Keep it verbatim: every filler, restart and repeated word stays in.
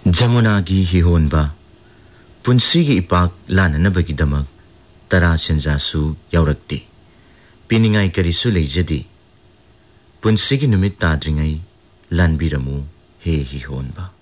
जमुनागी हिहोनबा पुंसीगी इपाक लाननबगिदमक तरा सेंजासु यावरक्ते पिनिंगाई करिसु लेजदी पुंसीगी नुमित ताद्रिंगाई लानबिरमु हे हिहोनबा।